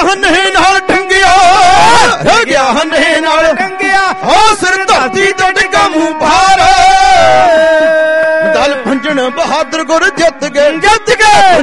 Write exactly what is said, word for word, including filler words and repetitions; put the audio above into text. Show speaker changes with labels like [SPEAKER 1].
[SPEAKER 1] ਹੰਨੇ ਨਾਲ ਟੰਗਿਆ, ਰਹਿ ਗਿਆ ਹੰਨੇ ਨਾਲ ਟੰਗਿਆ। ਹੋ ਸਿਰ ਧਰਤੀ ਤੇ ਡਿੱਗਾ ਮੂੰਹ ਭਾਰ, ਦਲ ਭੰਜਣ ਬਹਾਦਰ ਗੁਰ ਜਿੱਤ ਗਏ, ਜਿੱਤ ਗਏ